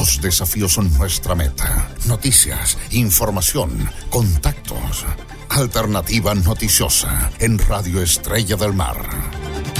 Los desafíos son nuestra meta. Noticias, información, contactos. Alternativa Noticiosa en Radio Estrella del Mar.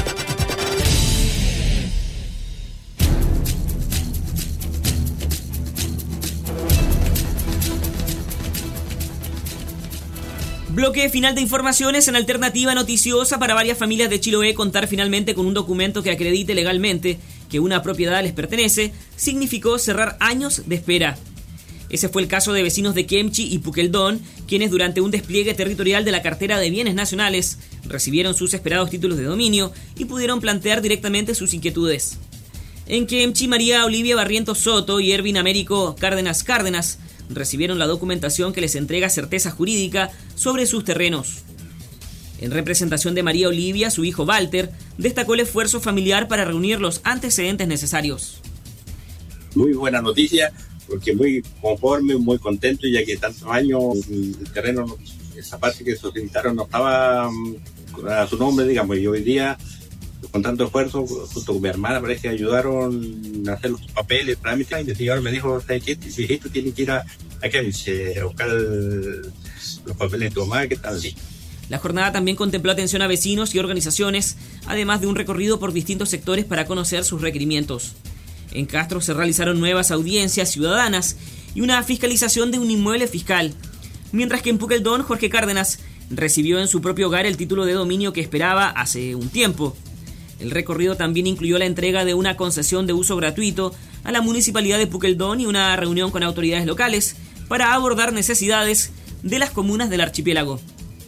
Bloque final de informaciones en Alternativa Noticiosa. Para varias familias de Chiloé, contar finalmente con un documento que acredite legalmente que una propiedad les pertenece significó cerrar años de espera. Ese fue el caso de vecinos de Kemchi y Pukeldón, quienes durante un despliegue territorial de la cartera de bienes nacionales recibieron sus esperados títulos de dominio y pudieron plantear directamente sus inquietudes. En Kemchi, María Olivia Barrientos Soto y Ervin Américo Cárdenas recibieron la documentación que les entrega certeza jurídica sobre sus terrenos. En representación de María Olivia, su hijo Walter destacó el esfuerzo familiar para reunir los antecedentes necesarios. Muy buena noticia, porque muy conforme, muy contento, ya que tantos años el terreno, esa parte que solicitaron no estaba a su nombre, digamos, y hoy día, con tanto esfuerzo, junto con mi hermana, parece que ayudaron a hacer los papeles, trámites, y el investigador me dijo, ¿sabes qué? Si esto tiene que ir a buscar los papeles de tu mamá, que están así. La jornada también contempló atención a vecinos y organizaciones, además de un recorrido por distintos sectores para conocer sus requerimientos. En Castro se realizaron nuevas audiencias ciudadanas y una fiscalización de un inmueble fiscal, mientras que en Pukeldón, Jorge Cárdenas recibió en su propio hogar el título de dominio que esperaba hace un tiempo. El recorrido también incluyó la entrega de una concesión de uso gratuito a la municipalidad de Pukeldón y una reunión con autoridades locales para abordar necesidades de las comunas del archipiélago.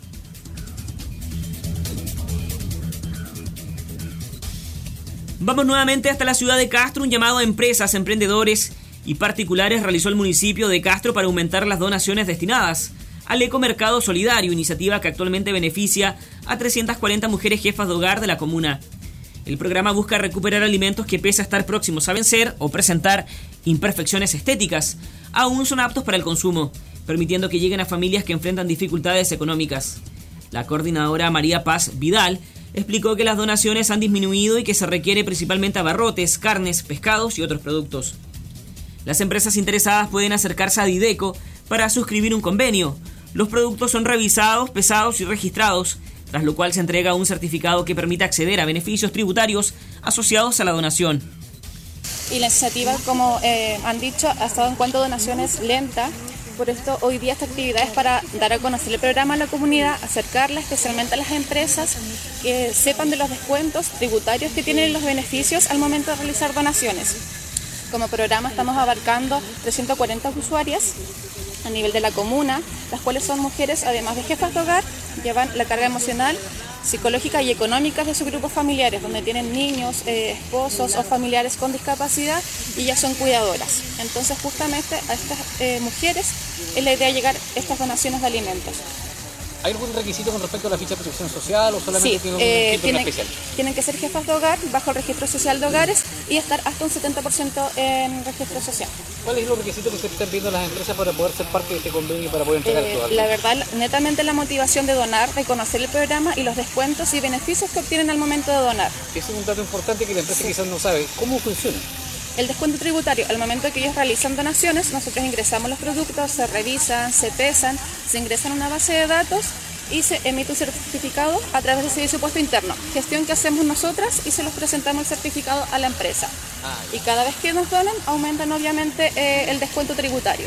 Vamos nuevamente hasta la ciudad de Castro. Un llamado a empresas, emprendedores y particulares realizó el municipio de Castro para aumentar las donaciones destinadas al Ecomercado Solidario, iniciativa que actualmente beneficia a 340 mujeres jefas de hogar de la comuna. El programa busca recuperar alimentos que, pese a estar próximos a vencer o presentar imperfecciones estéticas, aún son aptos para el consumo, permitiendo que lleguen a familias que enfrentan dificultades económicas. La coordinadora María Paz Vidal explicó que las donaciones han disminuido y que se requiere principalmente abarrotes, carnes, pescados y otros productos. Las empresas interesadas pueden acercarse a Dideco para suscribir un convenio. Los productos son revisados, pesados y registrados, tras lo cual se entrega un certificado que permite acceder a beneficios tributarios asociados a la donación. Y la iniciativa, como han dicho, ha estado en cuanto a donaciones lenta. Por esto, hoy día esta actividad es para dar a conocer el programa a la comunidad, acercarla especialmente a las empresas, que sepan de los descuentos tributarios que tienen los beneficios al momento de realizar donaciones. Como programa estamos abarcando 340 usuarias a nivel de la comuna, las cuales son mujeres, además de jefas de hogar, llevan la carga emocional, psicológica y económica de sus grupos familiares, donde tienen niños, esposos o familiares con discapacidad y ya son cuidadoras. Entonces, justamente a estas mujeres es la idea llegar estas donaciones de alimentos. ¿Hay algún requisito con respecto a la ficha de protección social o solamente sí, tiene un título especial? Tienen que ser jefas de hogar bajo el registro social de hogares y estar hasta un 70% en registro social. ¿Cuáles son los requisitos que se están pidiendo las empresas para poder ser parte de este convenio y para poder entregar todo? La verdad, netamente la motivación de donar, de conocer el programa y los descuentos y beneficios que obtienen al momento de donar. Ese es un dato importante que la empresa quizás no sabe. ¿Cómo funciona? El descuento tributario, al momento que ellos realizan donaciones, nosotros ingresamos los productos, se revisan, se pesan, se ingresan a una base de datos y se emite un certificado a través del servicio puesto interno. Gestión que hacemos nosotras y se los presentamos el certificado a la empresa. Y cada vez que nos donan, aumentan obviamente el descuento tributario.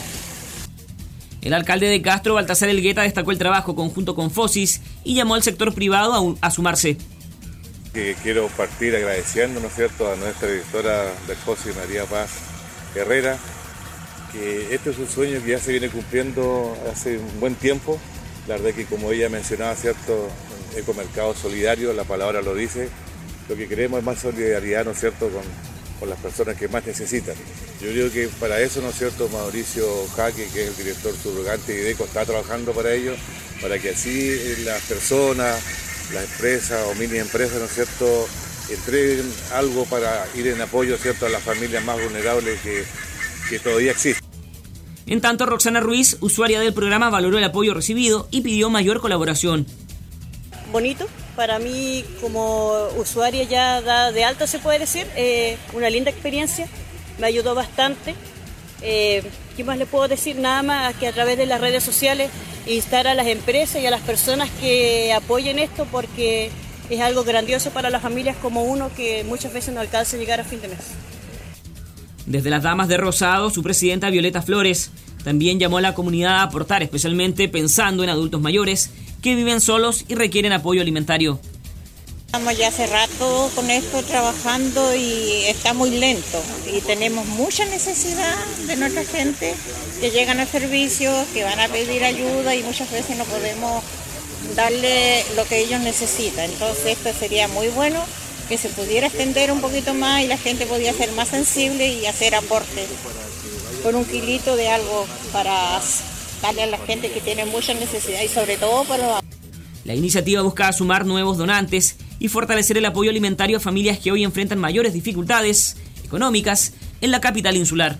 El alcalde de Castro, Baltasar Elgueta, destacó el trabajo conjunto con FOSIS y llamó al sector privado a sumarse. Quiero partir agradeciendo, ¿no es cierto?, a nuestra directora del FOSIS, María Paz Herrera, que este es un sueño que ya se viene cumpliendo hace un buen tiempo. La verdad que, como ella mencionaba, ¿cierto?, Ecomercado Solidario, la palabra lo dice, lo que queremos es más solidaridad, ¿no es cierto?, con las personas que más necesitan. Yo creo que para eso, ¿no es cierto?, Mauricio Jaque, que es el director subrogante de Dideco, está trabajando para ello, para que así las personas, las empresas o mini empresas, ¿no es cierto?, entreguen algo para ir en apoyo, ¿cierto?, a las familias más vulnerables que todavía existen. En tanto, Roxana Ruiz, usuaria del programa, valoró el apoyo recibido y pidió mayor colaboración. Bonito, para mí como usuaria ya de alta se puede decir, una linda experiencia, me ayudó bastante ¿Qué más le puedo decir? Nada más que a través de las redes sociales instar a las empresas y a las personas que apoyen esto, porque es algo grandioso para las familias como uno que muchas veces no alcanza a llegar a fin de mes. Desde las Damas de Rosado, su presidenta Violeta Flores también llamó a la comunidad a aportar, especialmente pensando en adultos mayores que viven solos y requieren apoyo alimentario. Estamos ya hace rato con esto trabajando y está muy lento y tenemos mucha necesidad de nuestra gente que llegan a servicios, que van a pedir ayuda y muchas veces no podemos darle lo que ellos necesitan. Entonces esto sería muy bueno que se pudiera extender un poquito más y la gente podía ser más sensible y hacer aportes con un kilito de algo para darle a la gente que tiene mucha necesidad y sobre todo para los... La iniciativa busca sumar nuevos donantes y fortalecer el apoyo alimentario a familias que hoy enfrentan mayores dificultades económicas en la capital insular.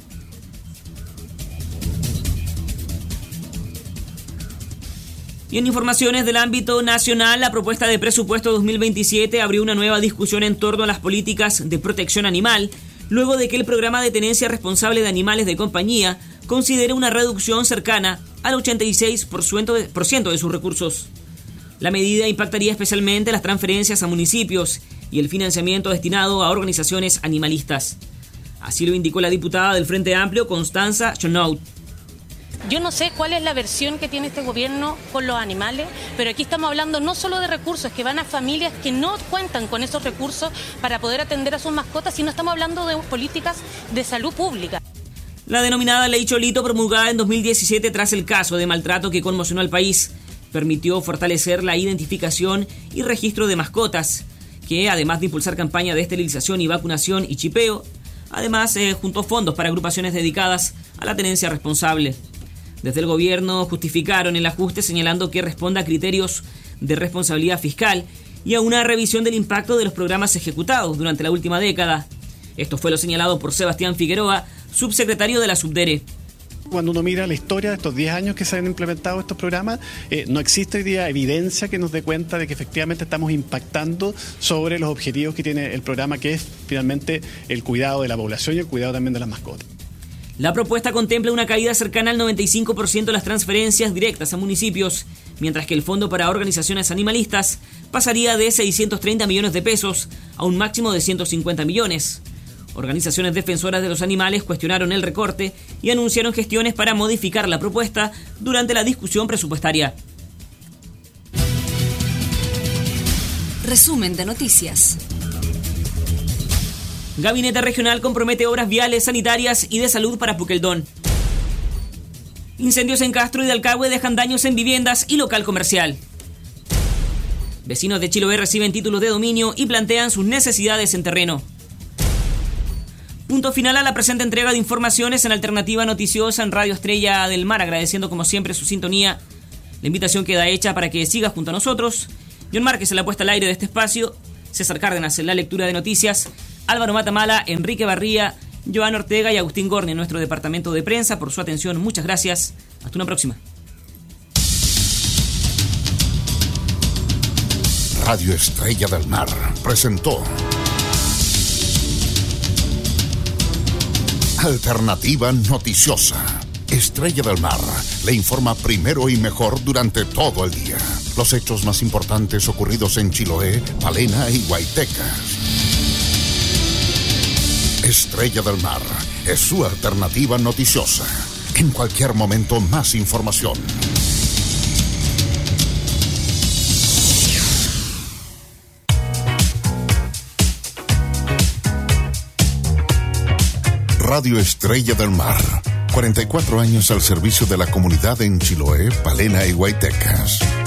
Y en informaciones del ámbito nacional, la propuesta de presupuesto 2027 abrió una nueva discusión en torno a las políticas de protección animal, luego de que el programa de tenencia responsable de animales de compañía considere una reducción cercana al 86% de sus recursos. La medida impactaría especialmente las transferencias a municipios y el financiamiento destinado a organizaciones animalistas. Así lo indicó la diputada del Frente Amplio, Constanza Chonaut. Yo no sé cuál es la versión que tiene este gobierno con los animales, pero aquí estamos hablando no solo de recursos que van a familias que no cuentan con esos recursos para poder atender a sus mascotas, sino estamos hablando de políticas de salud pública. La denominada Ley Cholito, promulgada en 2017 tras el caso de maltrato que conmocionó al país, permitió fortalecer la identificación y registro de mascotas, que además de impulsar campaña de esterilización y vacunación y chipeo, además juntó fondos para agrupaciones dedicadas a la tenencia responsable. Desde el gobierno justificaron el ajuste señalando que responde a criterios de responsabilidad fiscal y a una revisión del impacto de los programas ejecutados durante la última década. Esto fue lo señalado por Sebastián Figueroa, subsecretario de la Subdere. Cuando uno mira la historia de estos 10 años que se han implementado estos programas, no existe hoy día evidencia que nos dé cuenta de que efectivamente estamos impactando sobre los objetivos que tiene el programa, que es finalmente el cuidado de la población y el cuidado también de las mascotas. La propuesta contempla una caída cercana al 95% de las transferencias directas a municipios, mientras que el Fondo para Organizaciones Animalistas pasaría de 630 millones de pesos a un máximo de 150 millones. Organizaciones defensoras de los animales cuestionaron el recorte y anunciaron gestiones para modificar la propuesta durante la discusión presupuestaria. Resumen de noticias. Gabinete Regional compromete obras viales, sanitarias y de salud para Puqueldón. Incendios en Castro y Dalcahue dejan daños en viviendas y local comercial. Vecinos de Chiloé reciben títulos de dominio y plantean sus necesidades en terreno. Punto final a la presente entrega de informaciones en Alternativa Noticiosa en Radio Estrella del Mar, agradeciendo como siempre su sintonía. La invitación queda hecha para que siga junto a nosotros. John Márquez en la puesta al aire de este espacio, César Cárdenas en la lectura de noticias, Álvaro Matamala, Enrique Barría, Joan Ortega y Agustín Gorni en nuestro departamento de prensa. Por su atención, muchas gracias. Hasta una próxima. Radio Estrella del Mar presentó Alternativa Noticiosa. Estrella del Mar le informa primero y mejor durante todo el día. Los hechos más importantes ocurridos en Chiloé, Palena y Guaitecas. Estrella del Mar es su alternativa noticiosa. En cualquier momento, más información. Radio Estrella del Mar. 44 años al servicio de la comunidad en Chiloé, Palena y Guaitecas.